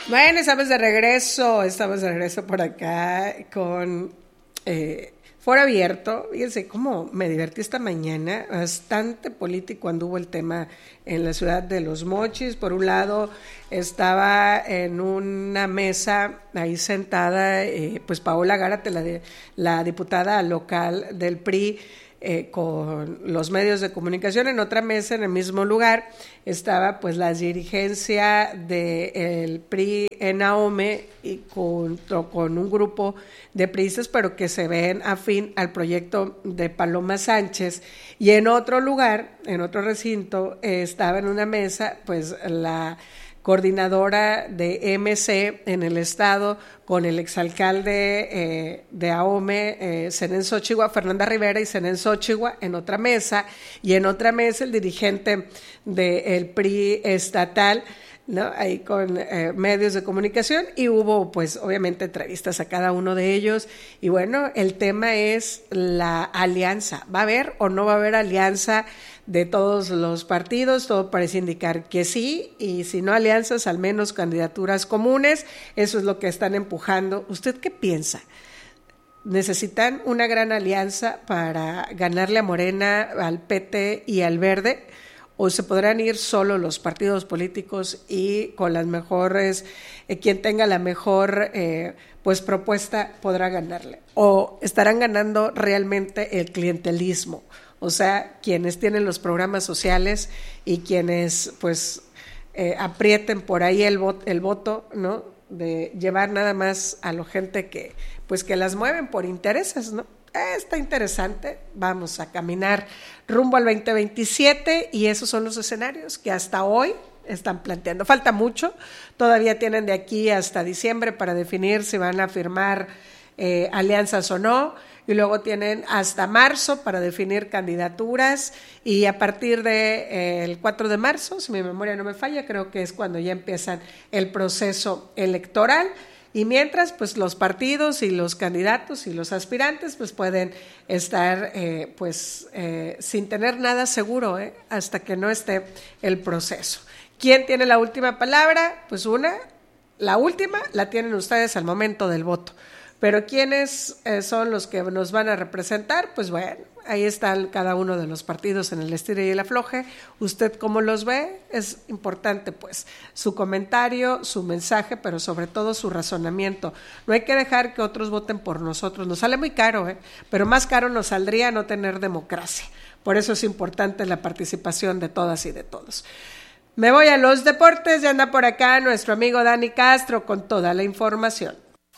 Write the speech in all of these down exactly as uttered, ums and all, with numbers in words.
Bueno, estamos de regreso, estamos de regreso por acá con eh, Foro Abierto. Fíjense cómo me divertí esta mañana, bastante político anduvo el tema en la ciudad de Los Mochis. Por un lado estaba en una mesa ahí sentada, eh, pues Paola Gárate, la, de, la diputada local del P R I, Eh, con los medios de comunicación. En otra mesa, en el mismo lugar, estaba pues la dirigencia del P R I en Ahome y con, con un grupo de priistas, pero que se ven afín al proyecto de Paloma Sánchez. Y en otro lugar, en otro recinto, eh, estaba en una mesa pues la coordinadora de M C en el estado con el exalcalde eh, de Ahome, eh, Zenén Xochigua, Fernanda Rivera y Zenén Xochigua en otra mesa, y en otra mesa el dirigente del P R I estatal, ¿no? Ahí con eh, medios de comunicación, y hubo pues obviamente entrevistas a cada uno de ellos. Y bueno, el tema es la alianza. ¿Va a haber o no va a haber alianza de todos los partidos? Todo parece indicar que sí, y si no alianzas, al menos candidaturas comunes. Eso es lo que están empujando. ¿Usted qué piensa? ¿Necesitan una gran alianza para ganarle a Morena, al P T y al Verde? ¿O se podrán ir solo los partidos políticos y con las mejores, eh, quien tenga la mejor eh, pues propuesta podrá ganarle? ¿O estarán ganando realmente el clientelismo? O sea, quienes tienen los programas sociales y quienes pues eh, aprieten por ahí el, vot, el voto, ¿no? De llevar nada más a la gente que pues que las mueven por intereses, ¿no? Eh, está interesante. Vamos a caminar rumbo al veinte veintisiete y esos son los escenarios que hasta hoy están planteando. Falta mucho, todavía tienen de aquí hasta diciembre para definir si van a firmar eh, alianzas o no, y luego tienen hasta marzo para definir candidaturas, y a partir del de, eh, cuatro de marzo, si mi memoria no me falla, creo que es cuando ya empiezan el proceso electoral. Y mientras, pues los partidos y los candidatos y los aspirantes pues pueden estar eh, pues eh, sin tener nada seguro eh, hasta que no esté el proceso. ¿Quién tiene la última palabra? Pues una, la última la tienen ustedes al momento del voto. Pero ¿quiénes eh, son los que nos van a representar? Pues bueno, ahí están cada uno de los partidos en el estire y el afloje. ¿Usted cómo los ve? Es importante pues su comentario, su mensaje, pero sobre todo su razonamiento. No hay que dejar que otros voten por nosotros. Nos sale muy caro, ¿eh? Pero más caro nos saldría no tener democracia. Por eso es importante la participación de todas y de todos. Me voy a los deportes, ya anda por acá nuestro amigo Dani Castro con toda la información.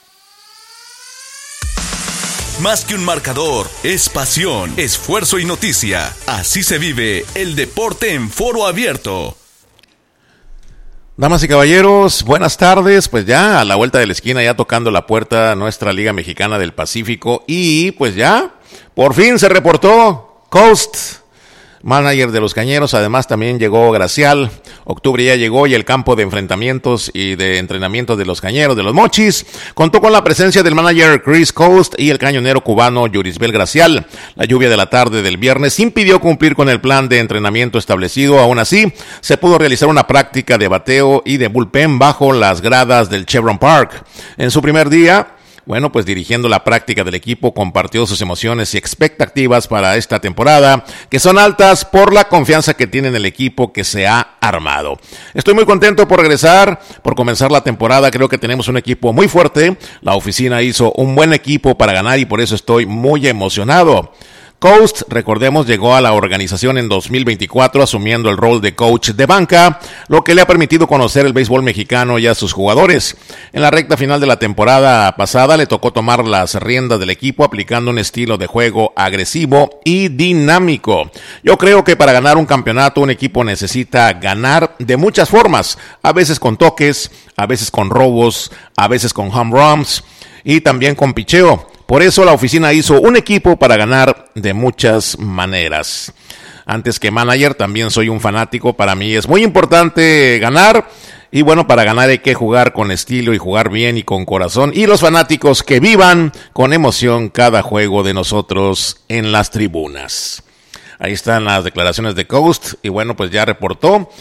Más que un marcador, es pasión, esfuerzo y noticia. Así se vive el deporte en Foro Abierto. Damas y caballeros, buenas tardes. Pues ya a la vuelta de la esquina, ya tocando la puerta nuestra Liga Mexicana del Pacífico, y pues ya, por fin se reportó Coast, manager de los Cañeros. Además también llegó Gracial, octubre ya llegó, y el campo de enfrentamientos y de entrenamiento de los Cañeros de los Mochis contó con la presencia del manager Chris Coast y el cañonero cubano Yurisbel Gracial. La lluvia de la tarde del viernes impidió cumplir con el plan de entrenamiento establecido. Aún así, se pudo realizar una práctica de bateo y de bullpen bajo las gradas del Chevron Park. En su primer día, bueno, pues dirigiendo la práctica del equipo, compartió sus emociones y expectativas para esta temporada, que son altas por la confianza que tiene en el equipo que se ha armado. Estoy muy contento por regresar, por comenzar la temporada. Creo que tenemos un equipo muy fuerte. La oficina hizo un buen equipo para ganar y por eso estoy muy emocionado. Coast, recordemos, llegó a la organización en dos mil veinticuatro asumiendo el rol de coach de banca, lo que le ha permitido conocer el béisbol mexicano y a sus jugadores. En la recta final de la temporada pasada le tocó tomar las riendas del equipo aplicando un estilo de juego agresivo y dinámico. Yo creo que para ganar un campeonato un equipo necesita ganar de muchas formas, a veces con toques, a veces con robos, a veces con home runs y también con picheo. Por eso la oficina hizo un equipo para ganar de muchas maneras. Antes que manager, también soy un fanático. Para mí es muy importante ganar. Y bueno, para ganar hay que jugar con estilo y jugar bien y con corazón. Y los fanáticos que vivan con emoción cada juego de nosotros en las tribunas. Ahí están las declaraciones de Coast. Y bueno, pues ya reportó.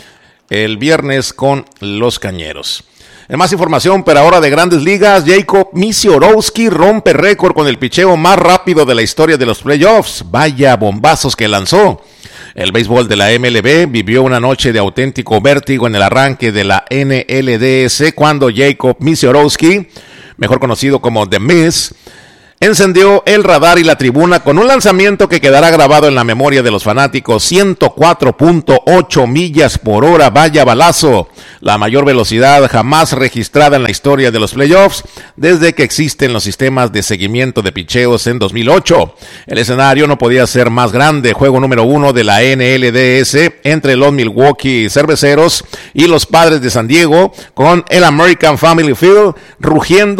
el viernes con los Cañeros. En más información, pero ahora de Grandes Ligas, Jacob Misiorowski rompe récord con el picheo más rápido de la historia de los playoffs. Vaya bombazos que lanzó. El béisbol de la M L B vivió una noche de auténtico vértigo en el arranque de la N L D S cuando Jacob Misiorowski, mejor conocido como The Miz, encendió el radar y la tribuna con un lanzamiento que quedará grabado en la memoria de los fanáticos. ciento cuatro punto ocho millas por hora, vaya balazo, la mayor velocidad jamás registrada en la historia de los playoffs desde que existen los sistemas de seguimiento de picheos en dos mil ocho. El escenario no podía ser más grande, juego número uno de la N L D S entre los Milwaukee Cerveceros y los Padres de San Diego, con el American Family Field rugiendo